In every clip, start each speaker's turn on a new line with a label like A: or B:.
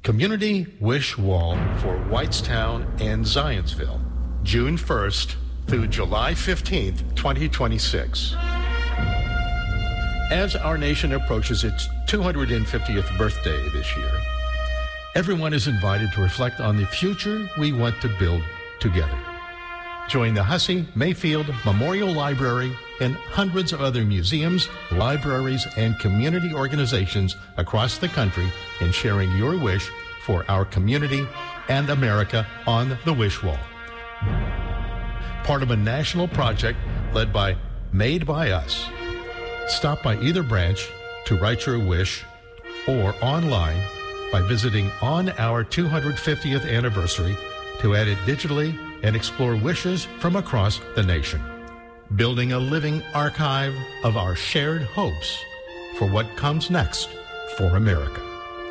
A: Community Wish Wall for Whitestown and Zionsville, June 1st through July 15th, 2026. As our nation approaches its 250th birthday this year, everyone is invited to reflect on the future we want to build together. Join the Hussey Mayfield Memorial Library and hundreds of other museums, libraries, and community organizations across the country in sharing your wish for our community and America on the Wish Wall. Part of a national project led by Made by Us. Stop by either branch to write your wish or online by visiting on our 250th anniversary to add it digitally and explore wishes from across the nation. Building a living archive of our shared hopes for what comes next for America.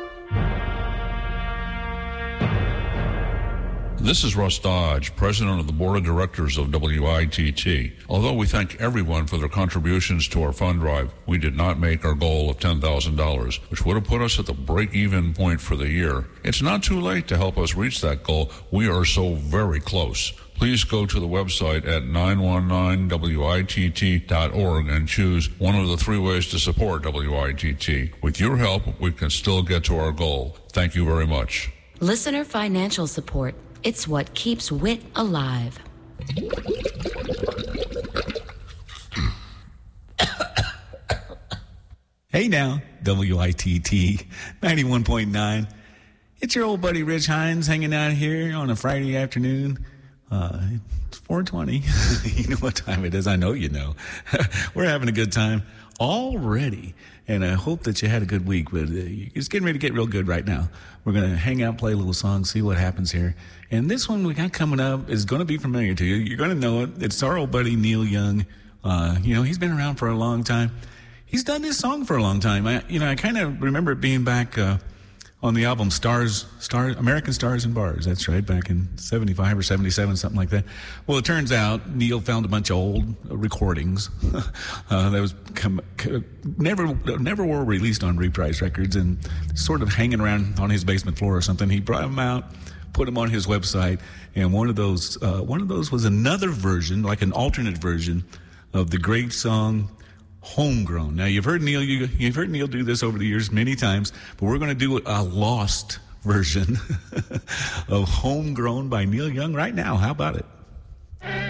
B: This is Russ Dodge, President of the Board of Directors of WITT. Although we thank everyone for their contributions to our fund drive, we did not make our goal of $10,000, which would have put us at the break-even point for the year. It's not too late to help us reach that goal. We are so very close. Please go to the website at 919witt.org and choose one of the 3 ways to support WITT. With your help, we can still get to our goal. Thank you very much.
C: Listener financial support. It's what keeps WIT alive.
D: Hey now, WITT 91.9. It's your old buddy Rich Hines hanging out here on a Friday afternoon. It's 4:20. You know what time it is. I know you know. We're having a good time already, and I hope that you had a good week, but it's getting ready to get real good right now. We're going to hang out, play a little song, see what happens here. And this one we got coming up is going to be familiar to you. You're going to know it. It's our old buddy Neil Young. He's been around for a long time. He's done this song for a long time. I kind of remember it being back on the album American Stars and Bars. That's right, back in 75 or 77, something like that. Well, it turns out Neil found a bunch of old recordings that was never were released on Reprise Records and sort of hanging around on his basement floor or something. He brought them out, put them on his website, and one of those was another version, like an alternate version of the great song Homegrown. Now, you've heard Neil do this over the years many times, but we're going to do a lost version of Homegrown by Neil Young right now. How about it?